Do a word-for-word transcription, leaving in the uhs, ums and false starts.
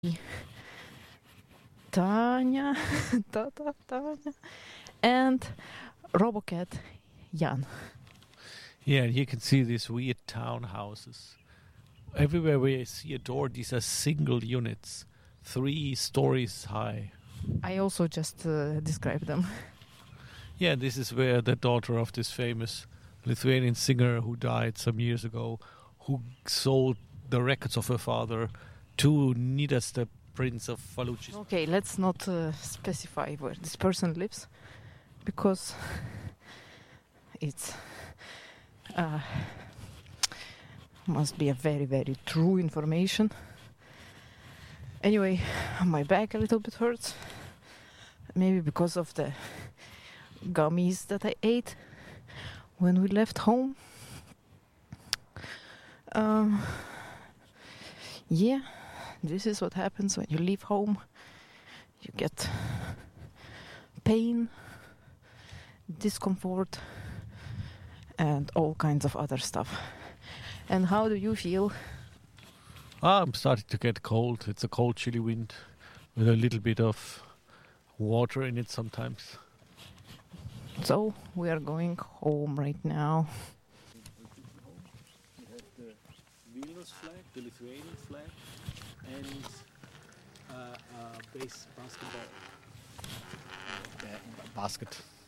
Tanya, Tata, Tanya, and Robocat Jan. Yeah, you can see these weird townhouses. Everywhere where you see a door, these are single units, three stories high. I also just uh, described them. Yeah, this is where the daughter of this famous Lithuanian singer who died some years ago, who sold the records of her father to Nidas, the Prince of Faluchi. Okay, let's not uh, specify where this person lives, because it's uh, must be a very, very true information. Anyway, my back a little bit hurts, maybe because of the gummies that I ate when we left home. Um, yeah, this is what happens when you leave home. You get pain, discomfort, and all kinds of other stuff. And how do you feel? Ah, I'm starting to get cold. It's a cold, chilly wind with a little bit of water in it sometimes. So we are going home right now. We have the Vilnius flag, the Lithuanian flag, and uh, uh, base basketball uh, basket.